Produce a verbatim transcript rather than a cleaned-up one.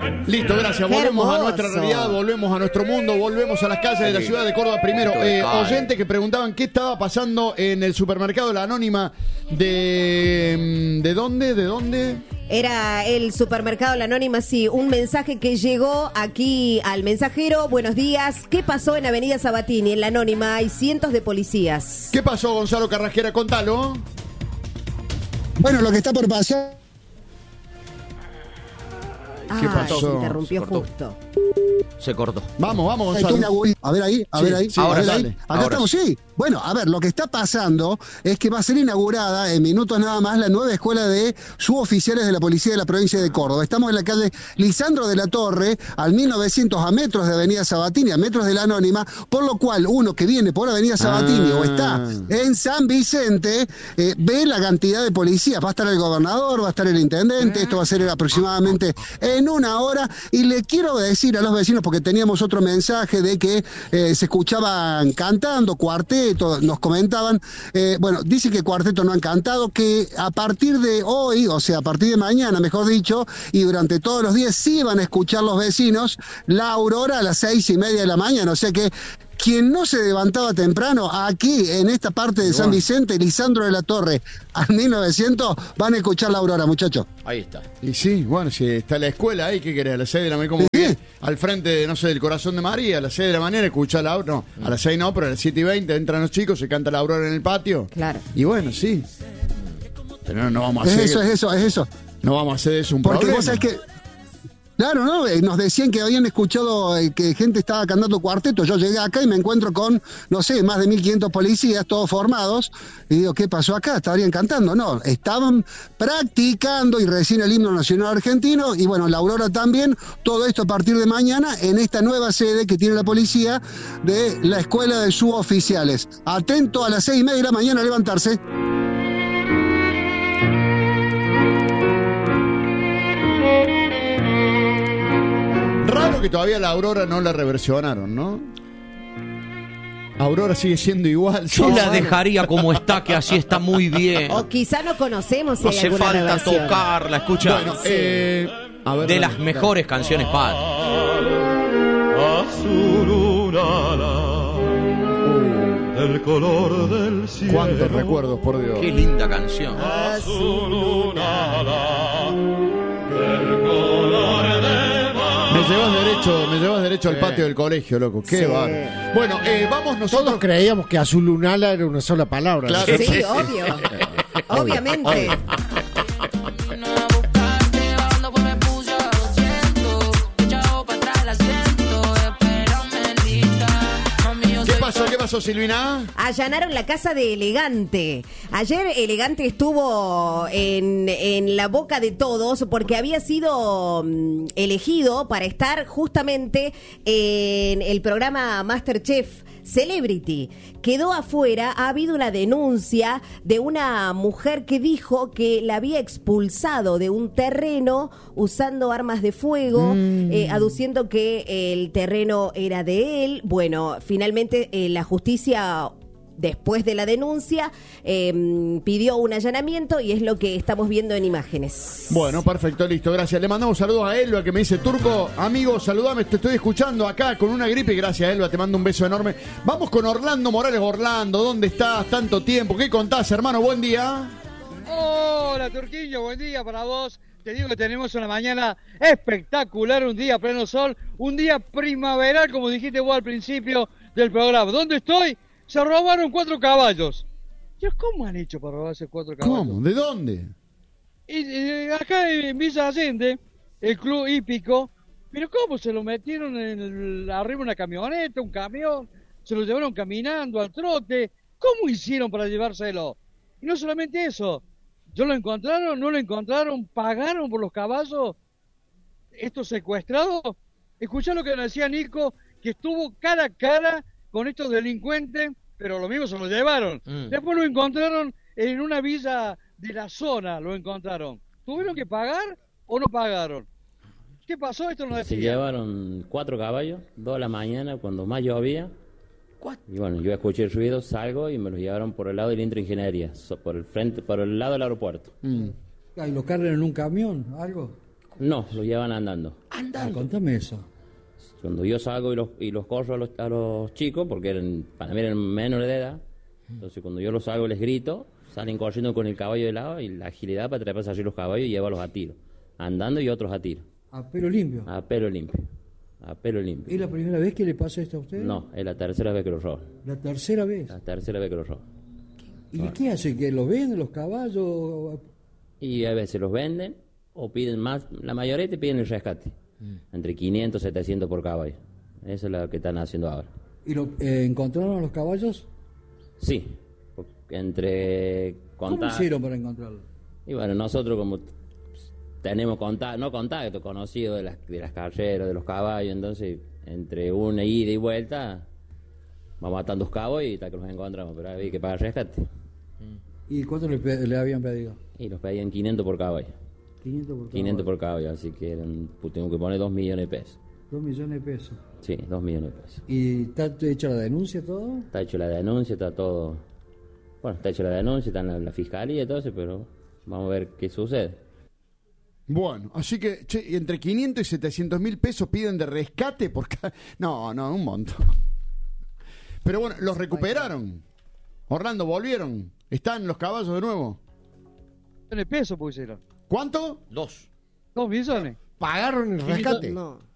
Listo, gracias. Qué volvemos hermoso. a nuestra realidad, volvemos a nuestro mundo, volvemos a las calles de la ciudad de Córdoba. Primero, eh, oyentes que preguntaban qué estaba pasando en el supermercado La Anónima de... ¿De dónde? ¿De dónde? Era el supermercado La Anónima, sí, un mensaje que llegó aquí al mensajero. Buenos días, ¿qué pasó en Avenida Sabatini? En La Anónima hay cientos de policías. ¿Qué pasó, Gonzalo Carrasquera? Contalo. Bueno, lo que está por pasar... ¿Qué Ah, pasó? se interrumpió Se cortó. justo. Se cortó. Vamos, vamos, Gonzalo. A ver ahí, a Sí, ver ahí. sí, a ahora ver ahí. sale. Acá Ahora estamos, sí. Bueno, a ver, lo que está pasando es que va a ser inaugurada en minutos nada más la nueva escuela de suboficiales de la Policía de la Provincia de Córdoba. Estamos en la calle Lisandro de la Torre, al mil novecientos, a metros de Avenida Sabatini, a metros de La Anónima, por lo cual uno que viene por Avenida Sabatini Ah. o está en San Vicente, eh, ve la cantidad de policías. Va a estar el gobernador, va a estar el intendente, esto va a ser aproximadamente en una hora. Y le quiero decir a los vecinos, porque teníamos otro mensaje de que eh, se escuchaban cantando, cuarteto, nos comentaban, eh, bueno, dice que cuarteto no han cantado, que a partir de hoy, o sea, a partir de mañana, mejor dicho, y durante todos los días sí van a escuchar los vecinos la aurora a las seis y media de la mañana, o sea que quien no se levantaba temprano, aquí en esta parte de San Vicente, Lisandro de la Torre, al mil novecientos, van a escuchar la aurora, muchachos. Ahí está. Y sí, bueno, si está la escuela ahí, ¿qué querés? A las seis de la mañana, como que al frente, no sé, del Corazón de María, a las seis de la mañana escucha la aurora. No, a las seis no, pero a las siete y veinte entran los chicos, se canta la aurora en el patio. Claro. Y bueno, sí. Pero no, no vamos a Es hacer eso, es eso, es eso. no vamos a hacer eso un Porque problema. vos sabés que... Claro, ¿no? Eh, Nos decían que habían escuchado eh, que gente estaba cantando cuarteto. Yo llegué acá y me encuentro con, no sé, más de mil quinientos policías, todos formados. Y digo, ¿qué pasó acá? ¿Estarían cantando? No, estaban practicando y recién el himno nacional argentino. Y bueno, la aurora también. Todo esto a partir de mañana en esta nueva sede que tiene la policía de la Escuela de Suboficiales. Atento a las seis y media de la mañana a levantarse. Raro que todavía la aurora no la reversionaron, ¿no? Aurora sigue siendo igual. Yo sí. la dejaría como está, que así está muy bien. O quizá no conocemos si No hay hace alguna falta reversión. tocarla, escucha. Bueno, eh, a ver, de dale, las dale. mejores canciones patrias. Azul urala, el color del cielo. Cuántos recuerdos, por Dios. Qué linda canción. Azul urala, el color del mar. Me llevas derecho, me llevas derecho al patio del colegio, loco. Qué Sí. bárbaro. Bueno, eh, vamos nosotros. Todos creíamos que azul lunala era una sola palabra. Claro. ¿no? Sí, obvio. Obviamente. ¿Qué pasó? ¿Qué pasó, Silvina? Allanaron la casa de Elegante. Ayer Elegante estuvo en, en la boca de todos porque había sido mm, elegido para estar justamente en el programa MasterChef Celebrity. Quedó afuera. Ha habido una denuncia de una mujer que dijo que la había expulsado de un terreno usando armas de fuego, Mm. eh, aduciendo que el terreno era de él. Bueno, finalmente eh, la justicia, después de la denuncia, eh, pidió un allanamiento y es lo que estamos viendo en imágenes. Bueno, perfecto, listo, gracias. Le mandamos saludos a Elba que me dice, Turco, amigo, saludame, te estoy escuchando acá con una gripe. Gracias, Elba, te mando un beso enorme. Vamos con Orlando Morales. Orlando, ¿dónde estás? Tanto tiempo. ¿Qué contás, hermano? Buen día. Hola, Turquillo, buen día para vos. Te digo que tenemos una mañana espectacular, un día a pleno sol, un día primaveral, como dijiste vos al principio del programa. ¿Dónde estoy? Se robaron cuatro caballos. Yo, ¿cómo han hecho para robarse cuatro caballos? ¿Cómo? ¿De dónde? Y, y acá en Villa Allende, el club hípico, pero ¿cómo se lo metieron en el, arriba de una camioneta, un camión? Se lo llevaron caminando al trote. ¿Cómo hicieron para llevárselo? Y no solamente eso, ¿yo lo encontraron? ¿No lo encontraron? ¿Pagaron por los caballos? ¿Estos secuestrados? Escuchá lo que decía Nico, que estuvo cara a cara con estos delincuentes, pero lo mismo se lo llevaron. Mm. Después lo encontraron en una villa de la zona, lo encontraron. ¿Tuvieron que pagar o no pagaron? ¿Qué pasó? Esto no Se decía. llevaron cuatro caballos, dos a la mañana cuando más llovía. Y bueno, yo escuché el ruido, salgo y me los llevaron por el lado del Intro Ingeniería, so- por el frente, por el lado del aeropuerto. Mm. ¿Y lo cargan en un camión? ¿Algo? No, lo llevan andando. Ah, Andando. contame eso. Cuando yo salgo y los, y los corro a los, a los chicos, porque eran, para mí eran menores de edad, entonces cuando yo los salgo les grito, salen corriendo con el caballo de lado y la agilidad para treparse allí los caballos y llevarlos a tiro. Andando y otros a tiro. A pelo limpio. A pelo limpio. A pelo limpio. ¿Es la primera vez que le pasa esto a usted? No, es la tercera vez que lo roban. La tercera vez. La tercera vez que lo roban. ¿Y qué hace? ¿Que los venden los caballos? Y a veces los venden o piden más. La mayoría te piden el rescate. Entre quinientos y setecientos por caballo. Eso es lo que están haciendo ahora. ¿Y lo, eh, encontraron los caballos? Sí. Porque entre ¿Cómo contar- hicieron para encontrarlos? Y bueno, nosotros como tenemos contacto, no contacto, conocido de las, de las carreras, de los caballos, entonces entre una ida y vuelta vamos atando los cabos y hasta que los encontramos, pero había que pagar rescate. ¿Y cuánto le, pe- le habían pedido? Y los pedían quinientos por caballo. quinientos por quinientos caballo. por caballo, así que eran, pues, tengo que poner dos millones de pesos. Dos millones de pesos. Sí, dos millones de pesos. ¿Y está hecha la denuncia todo? Está hecho la denuncia, está todo... Bueno, está hecha la denuncia, está en la, la fiscalía y todo eso, pero vamos a ver qué sucede. Bueno, así que, che, entre quinientos y setecientos mil pesos piden de rescate por cada... No, no, un montón. Pero bueno, los recuperaron. Orlando, volvieron. ¿Están los caballos de nuevo? Millones de pesos pusieron. ¿Cuánto? Dos. Dos millones. ¿Pagaron el rescate? No.